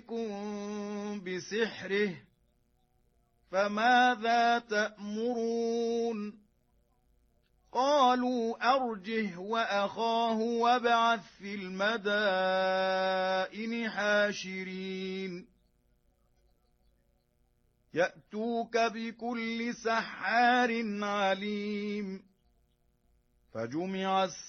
عليكم بسحره فماذا تأمرون قالوا أرجه وأخاه وابعث في المدائن حاشرين يأتوك بكل سحار عليم فجمع